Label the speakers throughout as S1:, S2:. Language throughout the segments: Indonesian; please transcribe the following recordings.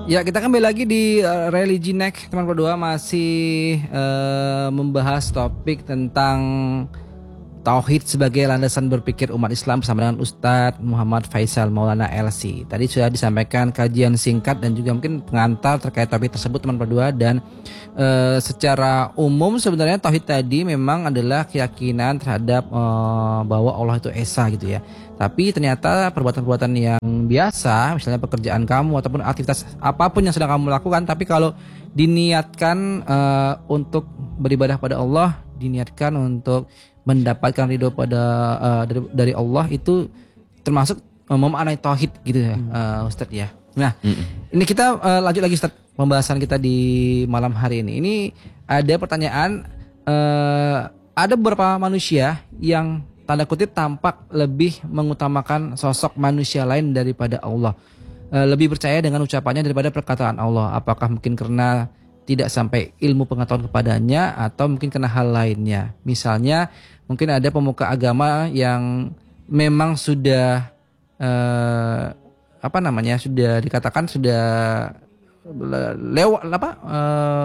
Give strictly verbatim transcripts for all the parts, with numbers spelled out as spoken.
S1: Ya, kita kembali lagi di uh, Religi Next, teman berdua masih uh, membahas topik tentang tauhid sebagai landasan berpikir umat Islam bersama dengan Ustadz Muhammad Faisal Maulana L C. Tadi sudah disampaikan kajian singkat dan juga mungkin pengantar terkait topik tersebut teman berdua, dan uh, secara umum sebenarnya tauhid tadi memang adalah keyakinan terhadap uh, bahwa Allah itu esa gitu ya. Tapi ternyata perbuatan-perbuatan yang biasa, misalnya pekerjaan kamu ataupun aktivitas apapun yang sedang kamu lakukan, tapi kalau diniatkan uh, untuk beribadah pada Allah, diniatkan untuk mendapatkan ridho pada uh, dari, dari Allah, itu termasuk uh, memaknai tauhid gitu ya, uh, Ustadz ya. Nah, hmm. ini kita uh, lanjut lagi Ustadz pembahasan kita di malam hari ini. Ini ada pertanyaan, uh, ada beberapa manusia yang tanda kutip tampak lebih mengutamakan sosok manusia lain daripada Allah, e, lebih percaya dengan ucapannya daripada perkataan Allah. Apakah mungkin karena tidak sampai ilmu pengetahuan kepadanya, atau mungkin karena hal lainnya? Misalnya mungkin ada pemuka agama yang memang sudah e, apa namanya sudah dikatakan sudah lewat apa e,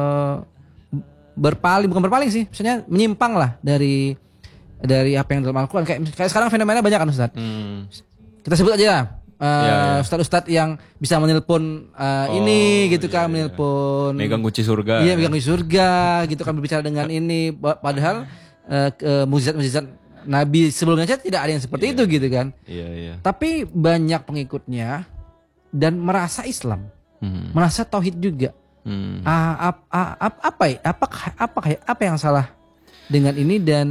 S1: berpaling, bukan berpaling sih, misalnya menyimpang lah dari dari apa yang dalam Al-Quran. Kayak, kayak sekarang fenomena banyak kan Ustaz. Hmm. Kita sebut aja uh, ya, ya. Ustaz-Ustaz yang bisa menelpon uh, oh, ini gitu kan, iya, menelpon
S2: megang kunci surga.
S1: Iya, megang kunci surga gitu kan, berbicara dengan ini. Padahal uh, uh, mukjizat-mukjizat Nabi sebelumnya saja tidak ada yang seperti iya. itu gitu kan.
S2: Iya, iya.
S1: Tapi banyak pengikutnya dan merasa Islam, hmm. merasa tauhid juga. Hmm. Ah, ap, ap, apa ya? Apa apa apa yang salah dengan ini, dan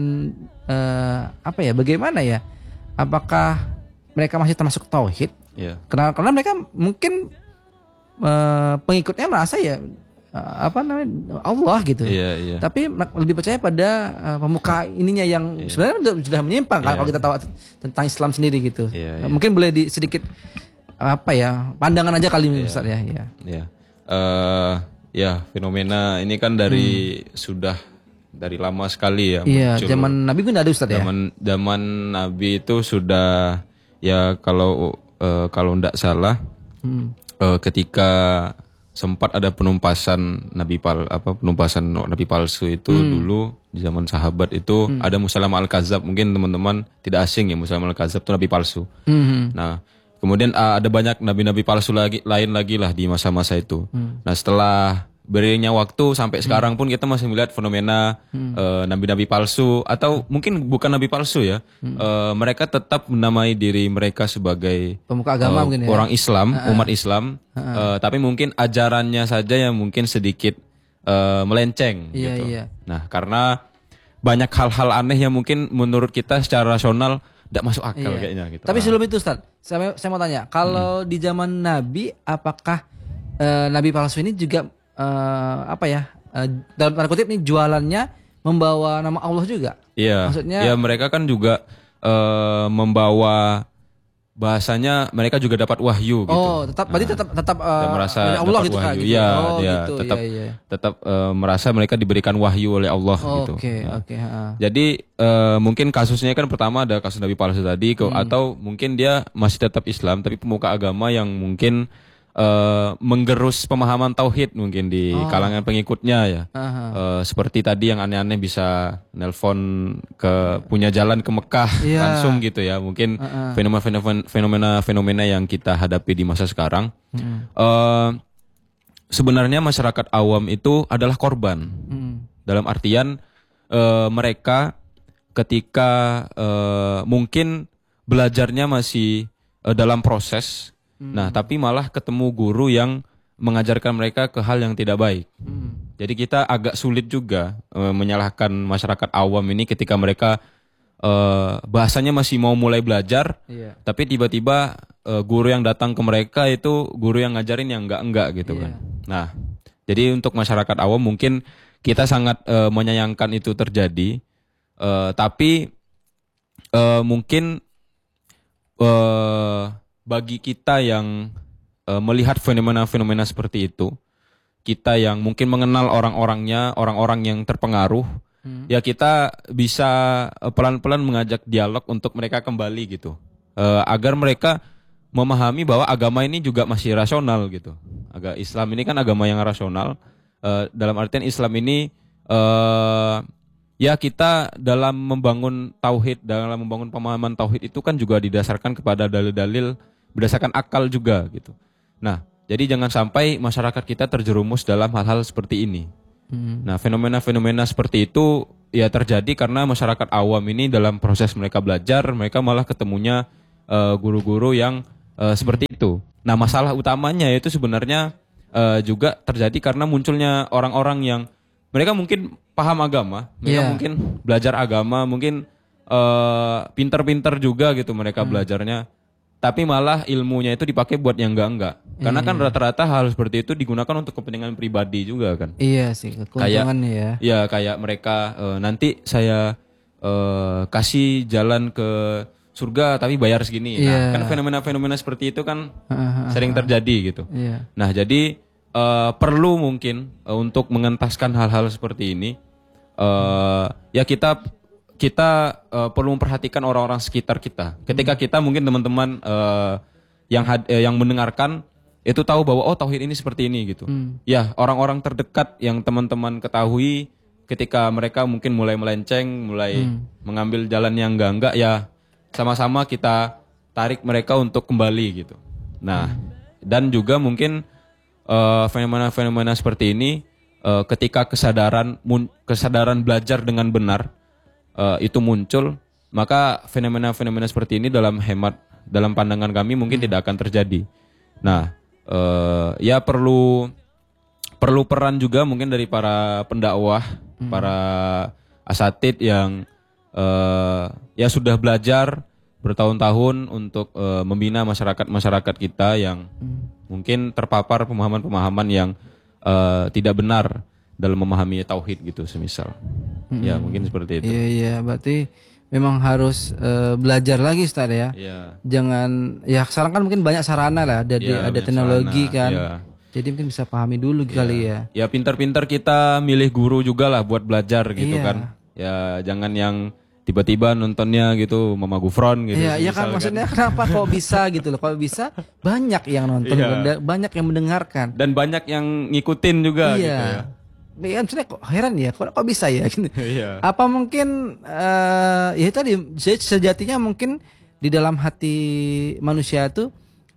S1: uh, apa ya, bagaimana ya, apakah mereka masih termasuk tauhid? Yeah. Karena karena mereka mungkin uh, pengikutnya merasa ya uh, apa namanya Allah gitu.
S2: Yeah, yeah.
S1: Tapi lebih percaya pada uh, pemuka ininya yang yeah. sebenarnya sudah, sudah menyimpang kan, yeah. kalau kita tahu tentang Islam sendiri gitu. Yeah, yeah. Mungkin boleh di sedikit apa ya, pandangan aja kali ini yeah. Ustaz ya. Ya.
S2: Yeah. Uh, ya, fenomena ini kan dari hmm. sudah dari lama sekali ya.
S1: Iya, muncul. Zaman Nabi pun ada Ustaz ya.
S2: Zaman zaman Nabi itu sudah ya, kalau uh, kalau tidak salah hmm. uh, ketika sempat ada penumpasan Nabi pal apa penumpasan Nabi palsu itu hmm. dulu di zaman sahabat itu hmm. ada Musailamah al-Kadzab. Mungkin teman-teman tidak asing ya, Musailamah al-Kadzab itu Nabi palsu. Hmm. Nah, kemudian uh, ada banyak nabi-nabi palsu lagi lain lagi lah di masa-masa itu. Hmm. Nah, setelah berinya waktu sampai sekarang pun kita masih melihat fenomena hmm. uh, nabi-nabi palsu, atau mungkin bukan nabi palsu ya, hmm. uh, mereka tetap menamai diri mereka sebagai
S1: pemuka agama,
S2: uh,
S1: mungkin ya?
S2: orang Islam,
S1: uh-uh.
S2: umat Islam, uh-uh. uh, tapi mungkin ajarannya saja yang mungkin sedikit uh, melenceng.
S1: Iya,
S2: gitu.
S1: iya.
S2: Nah, karena banyak hal-hal aneh yang mungkin menurut kita secara rasional tidak masuk akal, iya. kayaknya. Gitu.
S1: Tapi sebelum itu Ustaz, saya, saya mau tanya, kalau hmm. di zaman Nabi, apakah uh, nabi palsu ini juga Uh, apa ya, uh, dalam tanda kutip nih jualannya membawa nama Allah juga?
S2: Iya. Maksudnya ya, mereka kan juga uh, membawa, bahasanya mereka juga dapat wahyu gitu.
S1: Oh, tetap berarti nah, tetap tetap uh,
S2: merasa
S1: Allah
S2: dapat
S1: gitu,
S2: wahyu.
S1: gitu.
S2: Iya,
S1: oh,
S2: dia
S1: gitu.
S2: tetap
S1: iya, iya.
S2: tetap uh, merasa mereka diberikan wahyu oleh Allah
S1: oh,
S2: gitu.
S1: Oke,
S2: nah.
S1: oke, okay,
S2: Jadi uh, mungkin kasusnya kan pertama ada kasus Nabi palsu tadi, hmm. atau mungkin dia masih tetap Islam tapi pemuka agama yang mungkin Uh, menggerus pemahaman tauhid mungkin di oh. kalangan pengikutnya ya. Uh, seperti tadi yang aneh-aneh bisa nelpon ke punya jalan ke Mekah yeah. langsung gitu ya. Mungkin uh-uh. fenomena-fenomena yang kita hadapi di masa sekarang. Uh-uh. Uh, sebenarnya masyarakat awam itu adalah korban. Uh-uh. Dalam artian uh, mereka ketika uh, mungkin belajarnya masih uh, dalam proses. Nah, tapi malah ketemu guru yang mengajarkan mereka ke hal yang tidak baik. Hmm. Jadi kita agak sulit juga e, menyalahkan masyarakat awam ini ketika mereka e, bahasanya masih mau mulai belajar, yeah. tapi tiba-tiba e, guru yang datang ke mereka itu guru yang ngajarin yang enggak-enggak gitu yeah. kan. Nah, jadi untuk masyarakat awam mungkin kita sangat e, menyayangkan itu terjadi, e, tapi e, mungkin e, bagi kita yang uh, melihat fenomena-fenomena seperti itu, kita yang mungkin mengenal orang-orangnya, orang-orang yang terpengaruh, hmm. ya kita bisa uh, pelan-pelan mengajak dialog untuk mereka kembali gitu, uh, agar mereka memahami bahwa agama ini juga masih rasional gitu. Agak Islam ini kan agama yang rasional. Uh, dalam artian Islam ini uh, ya kita dalam membangun tauhid, dalam membangun pemahaman tauhid itu kan juga didasarkan kepada dalil-dalil berdasarkan akal juga gitu. Nah, jadi jangan sampai masyarakat kita terjerumus dalam hal-hal seperti ini. Hmm. Nah, fenomena-fenomena seperti itu ya terjadi karena masyarakat awam ini dalam proses mereka belajar, mereka malah ketemunya uh, guru-guru yang uh, seperti itu. Nah, masalah utamanya itu sebenarnya uh, juga terjadi karena munculnya orang-orang yang mereka mungkin paham agama, mereka yeah. mungkin belajar agama, mungkin uh, pinter-pinter juga gitu mereka hmm. belajarnya. Tapi malah ilmunya itu dipakai buat yang enggak-enggak. Karena iya. kan rata-rata hal seperti itu digunakan untuk kepentingan pribadi juga kan.
S1: Iya sih, keuntungan ya.
S2: Iya, kayak mereka e, nanti saya e, kasih jalan ke surga tapi bayar segini. Iya. Nah, kan fenomena-fenomena seperti itu kan uh-huh. sering terjadi gitu. Iya. Nah, jadi e, perlu mungkin e, untuk mengentaskan hal-hal seperti ini. E, ya kita kita uh, perlu memperhatikan orang-orang sekitar kita. Ketika kita mungkin teman-teman uh, yang had, uh, yang mendengarkan itu tahu bahwa oh tauhid ini seperti ini gitu. Hmm. Ya, orang-orang terdekat yang teman-teman ketahui ketika mereka mungkin mulai melenceng, mulai hmm. mengambil jalan yang enggak-enggak ya sama-sama kita tarik mereka untuk kembali gitu. Nah, hmm. dan juga mungkin uh, fenomena-fenomena seperti ini uh, ketika kesadaran mun, kesadaran belajar dengan benar Uh, itu muncul, maka fenomena-fenomena seperti ini dalam hemat, dalam pandangan kami mungkin hmm. tidak akan terjadi. Nah, uh, ya perlu perlu peran juga mungkin dari para pendakwah, hmm. para asatid yang uh, ya sudah belajar bertahun-tahun untuk uh, membina masyarakat-masyarakat kita yang hmm. mungkin terpapar pemahaman-pemahaman yang uh, tidak benar dalam memahami tauhid gitu semisal. Mm-hmm. Ya mungkin seperti itu.
S1: Iya iya, berarti memang harus uh, belajar lagi Ustaz ya. Yeah. Jangan ya sekarang kan mungkin banyak sarana lah, ada yeah, ada teknologi sarana, kan. Yeah. Jadi mungkin bisa pahami dulu yeah. kali ya.
S2: Ya pintar-pintar kita milih guru juga lah buat belajar gitu yeah. kan. Ya jangan yang tiba-tiba nontonnya gitu Mama Gufron gitu.
S1: Iya, iya kan maksudnya kenapa kok bisa gitu loh. Kalau bisa banyak yang nonton, yeah. banyak yang mendengarkan
S2: dan banyak yang ngikutin juga
S1: iya.
S2: gitu ya.
S1: Ya, maksudnya kok heran ya, kok, kok bisa ya? Iya. Apa mungkin uh, ya tadi sejatinya mungkin di dalam hati manusia itu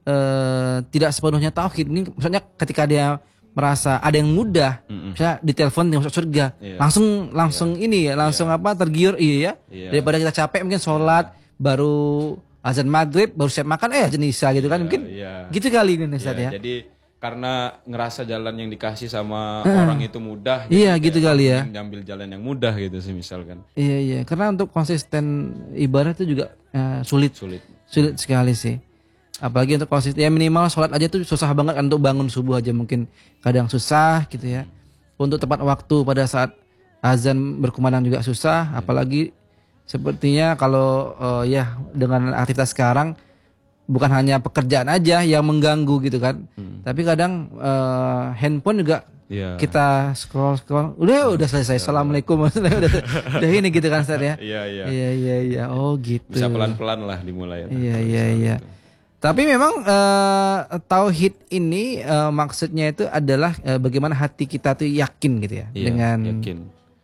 S1: uh, tidak sepenuhnya tauhid. Ini maksudnya ketika dia merasa ada yang mudah, mm-mm. misalnya ditelepon dia masuk surga, iya. langsung langsung iya. ini ya, langsung iya. apa tergiur iya ya. Iya. Daripada kita capek mungkin sholat iya. baru azan maghrib baru siap makan eh jenisa gitu kan iya. mungkin iya. gitu kali ini Ustaz
S2: iya.
S1: ya.
S2: Jadi karena ngerasa jalan yang dikasih sama uh, orang itu mudah,
S1: iya gitu kali ya.
S2: Ngambil jalan yang mudah gitu sih misalkan.
S1: Iya iya, karena untuk konsisten ibadah itu juga uh, sulit, sulit, sulit sekali sih. Apalagi untuk konsisten, ya minimal sholat aja tuh susah banget kan, untuk bangun subuh aja mungkin kadang susah gitu ya. Untuk tepat waktu pada saat azan berkumandang juga susah, hmm. apalagi sepertinya kalau uh, ya dengan aktivitas sekarang. Bukan hanya pekerjaan aja yang mengganggu gitu kan, hmm. tapi kadang uh, handphone juga yeah. kita scroll scroll, udah udah selesai, assalamualaikum, udah udah ini gitu kan Ustaz ya.
S2: Iya iya.
S1: Iya iya iya. Oh gitu.
S2: Bisa pelan pelan lah dimulai.
S1: Iya iya iya. Tapi memang uh, tauhid ini uh, maksudnya itu adalah uh, bagaimana hati kita tuh yakin gitu ya, yeah, dengan
S2: yakin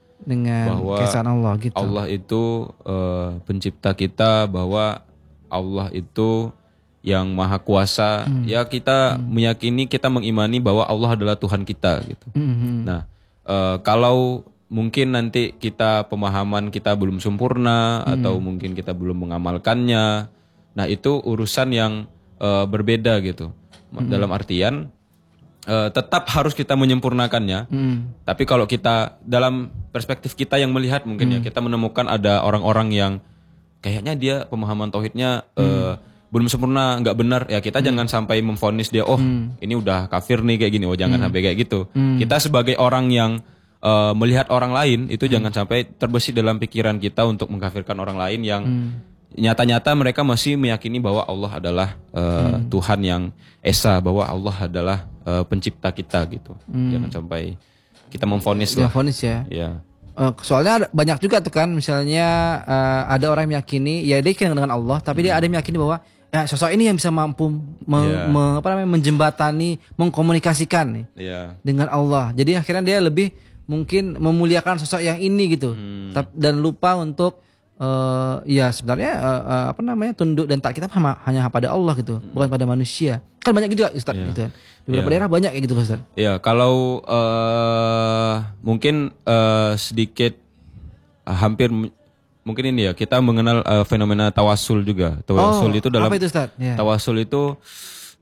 S1: dengan keesaan Allah gitu.
S2: Allah itu uh, pencipta kita, bahwa Allah itu yang maha kuasa, hmm. ya kita hmm. meyakini, kita mengimani bahwa Allah adalah Tuhan kita gitu. Hmm. Nah, e, kalau mungkin nanti kita pemahaman kita belum sempurna hmm. atau mungkin kita belum mengamalkannya, nah itu urusan yang e, berbeda gitu. Hmm. Dalam artian e, tetap harus kita menyempurnakannya. Hmm. Tapi kalau kita dalam perspektif kita yang melihat mungkin hmm. ya kita menemukan ada orang-orang yang kayaknya dia pemahaman tauhidnya hmm. e, belum sempurna, nggak benar ya, kita hmm. jangan sampai memvonis dia oh hmm. ini udah kafir nih kayak gini, oh jangan hmm. sampai kayak gitu. Hmm. Kita sebagai orang yang uh, melihat orang lain itu hmm. jangan sampai terbesit dalam pikiran kita untuk mengkafirkan orang lain yang hmm. nyata-nyata mereka masih meyakini bahwa Allah adalah uh, hmm. Tuhan yang esa, bahwa Allah adalah uh, pencipta kita gitu. Hmm. Jangan sampai kita memvonis lah.
S1: Memvonis ya.
S2: Ya.
S1: Uh, soalnya ada, banyak juga tuh kan misalnya uh, ada orang yang meyakini ya dia yakin dengan Allah, tapi hmm. dia ada yang meyakini bahwa ya sosok ini yang bisa mampu me-
S2: Iya.
S1: me- apa namanya menjembatani, mengkomunikasikan nih
S2: Iya.
S1: dengan Allah. Jadi akhirnya dia lebih mungkin memuliakan sosok yang ini gitu.
S2: Hmm.
S1: Tap- dan lupa untuk eh ya sebenarnya eh, eh, apa namanya tunduk dan tak kita hama- hanya pada Allah gitu, bukan pada manusia. Kan banyak gitu Ustaz
S2: Iya.
S1: gitu kan. Di beberapa
S2: Iya.
S1: daerah banyak kayak gitu Ustaz.
S2: Ya, kalau eh mungkin eh, sedikit eh, hampir m- mungkin ini ya kita mengenal eh, fenomena tawasul juga. Tawasul
S1: Oh,
S2: itu dalam
S1: apa itu Ustaz? Ya.
S2: tawasul itu